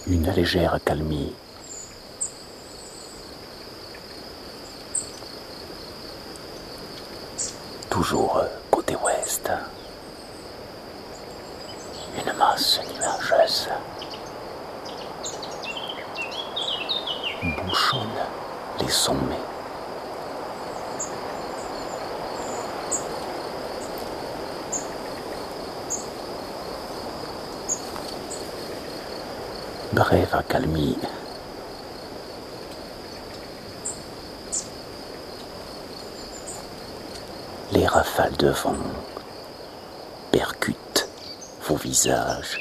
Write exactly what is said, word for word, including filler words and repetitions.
Une légère accalmie. Toujours côté ouest. Une masse nuageuse bouchonne les sommets. Brève accalmie. Les rafales de vent percutent vos visages.